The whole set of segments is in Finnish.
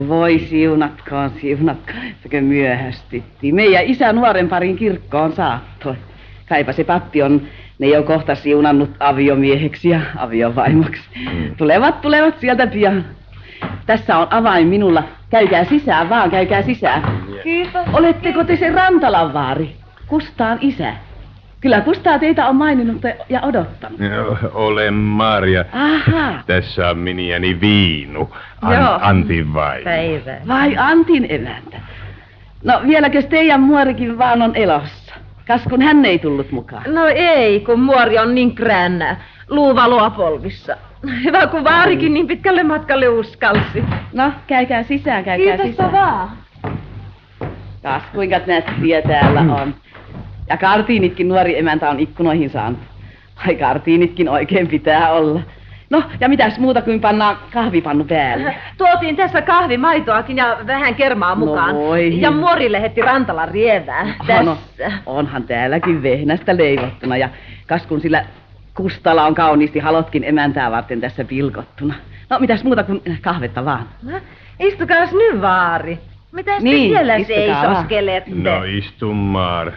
Voi siunatkoon, sekä myöhästyttiin. Meidän isä nuoren parin kirkkoon saattoi. Kaipa se pappi on ne jo kohta siunannut aviomieheksi ja aviovaimoksi. Tulevat sieltä pian. Tässä on avain minulla. Käykää sisään vaan, käykää sisään. Kiitos. Oletteko te se Rantalan vaari? Kustaan isä. Kyllä Kustaa teitä on maininnut ja odottanut. Olen Marja. Aha. Tässä on miniäni Viinu. Antin vaimo. Päivä. Vai Antin emäntä? No vieläkös teidän muorikin vaan on elossa? Kas kun hän ei tullut mukaan. No ei, kun muori on niin krännä. Luuvaloa polvissa. Hyvä, kun vaarikin niin pitkälle matkalle uskalsi. No, käykää sisään, käykää Kiitos sisään. vaan. Kas kuinka nättiä täällä on. Ja kartiinitkin nuori emäntä on ikkunoihin saanut. Ai kartiinitkin oikein pitää olla. No, ja mitäs muuta kuin pannaan kahvipannu päälle? Tuotiin tässä kahvimaitoakin ja vähän kermaa mukaan. voi. Ja muori lähetti Rantalan rievää. Tässä. No, onhan täälläkin vehnästä leivottuna. Ja kas kun sillä Kustalla on kauniisti halotkin emäntää varten tässä pilkottuna. No, mitäs muuta kuin kahvetta vaan. Istukaas nyt, vaari. Mitäs te siellä seisoskelette? No istu, Maar.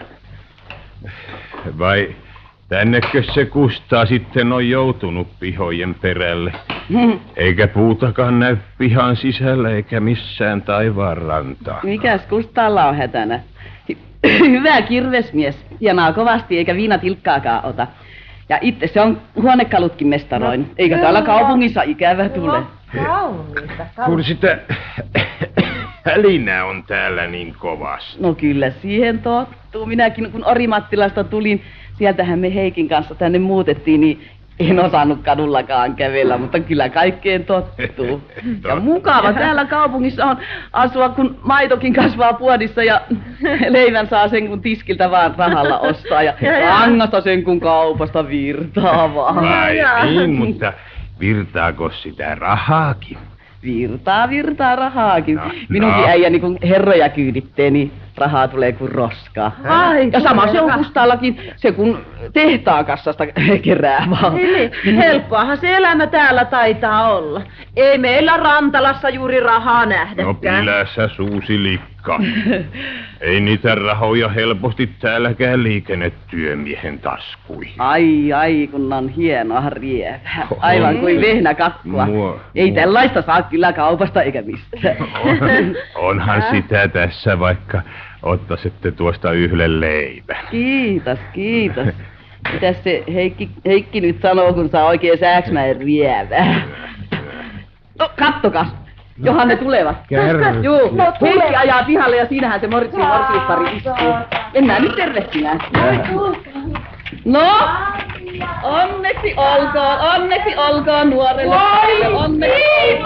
Vai tännekö se Kustaa sitten on joutunut pihojen perälle? Eikä puutakaan näy pihan sisällä eikä missään taivaan rantaa. Mikäs Kustalla on hätänä? Hyvä kirvesmies. Hienaa kovasti eikä viinatilkkaakaan ota. Ja itse se on huonekalutkin mestaroin. Eikä täällä kaupungissa ikävä tule. Kauniita. Kun sitä hälinä on täällä niin kovasti. No kyllä siihen tottuu. Minäkin kun Orimattilasta tulin, sieltähän me Heikin kanssa tänne muutettiin, niin en osannut kadullakaan kävellä, mutta kyllä kaikkeen tottuu. Ja mukava täällä kaupungissa on asua, kun maitokin kasvaa puodissa ja leivän saa sen, kun tiskiltä vaan rahalla ostaa. Ja langasta sen, kun kaupasta virtaa vaan. Vai niin, mutta virtaako sitä rahaakin? Virtaa rahaakin. No. Minunkin äijäni kun herroja kyydittää, niin rahaa tulee kuin roskaa. Ai, ja sama se on Kustallakin, se kun tehtaan kassasta kerää vaan. Eli helppoahan se elämä täällä taitaa olla. Ei meillä Rantalassa juuri rahaa nähdäkään. No pilässä suusi likka. Ei niitä rahoja helposti täälläkään liikene työmiehen taskuihin. Ai, kun on hienoa rievää. Aivan kuin vehnäkakkua. Ei tällaista saa kyllä kaupasta eikä mistään. Onhan sitä tässä, vaikka ottaisitte tuosta yhden leivän. Kiitos. Mitäs se Heikki nyt sanoo, kun saa oikein Sääksmäen rievää? No, kattokas. Johan ne tulevat. Juu, Heikki ajaa pihalle ja siinähän se morsiuspari istuu. Mennään nyt tervehtimään. No, onneksi olkoon nuorelle. Onneksi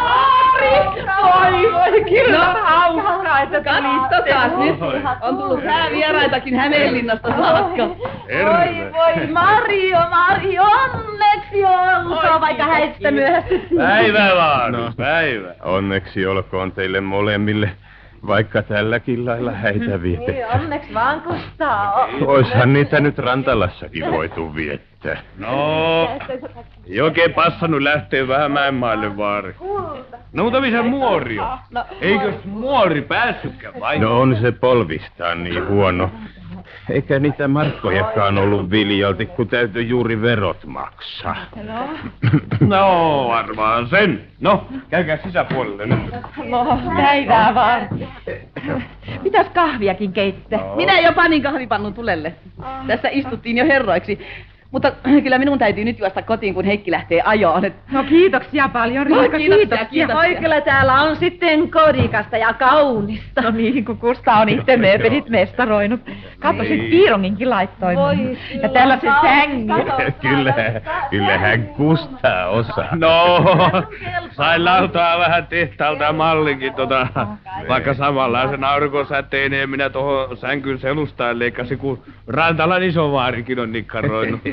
Voi, kyllä hauskaa, että katsotaan nyt. On tullut häävieraitakin Hämeenlinnasta saakka. Voi, Mario, onneksi olkoon, vaikka häistä myöhästyttiin. Päivä vaan, päivä. Onneksi olkoon teille molemmille, vaikka tälläkin lailla häitä viette. Niin, onneksi vaan Kustaa. Oishan niitä nyt Rantalassakin voitu viettää. No, jokin passannut lähtee vähän Mäenmaalle, vaari. No, mutta missä muori on? Eikös muori päässytkään vai? No on se polvistaan niin huono. Eikä niitä markkojakaan ollut viljalti, kun täytyy juuri verot maksaa. No, varmaan sen. No, käykää sisäpuolelle nyt. No, päivää vaan. Mitäs kahviakin keitte? No. Minä jo panin kahvipannun tulelle. Tässä istuttiin jo herroiksi. Mutta kyllä minun täytyy nyt juosta kotiin, kun Heikki lähtee ajoon. No kiitoksia paljon, Riikka. Kiitoksia. Oi, kyllä täällä on sitten kodikasta ja kaunista. No niin, kun Kusta on itse mööpelit mestaroinut. Katso, sen piironginkin laittoi. Ja tällaiset sängit. Kyllähän Kustaa osaa. No, sain lautaa vähän tehtaalta mallinkin vaikka samanlaisen aurinkosäteineen minä tohon sänkyn selustaan leikkasin, kun Rantalan isovaarikin on nikkaroinut.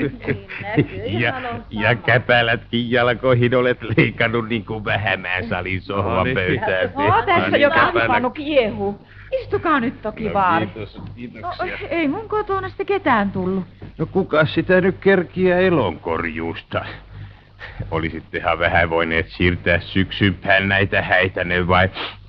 Ja käpälätkin jalkoihin olet leikannut niin kuin Vähämään salin sohvan pöytään. Tässä jo kahvipannu kiehuu. Istukaa nyt toki vaari. Kiitoksia. No, ei mun kotona sitten ketään tullut. No kuka sitä nyt kerkiää elonkorjuusta? Olisittehan vähän voineet siirtää syksyn päällä näitä häitä, ne vai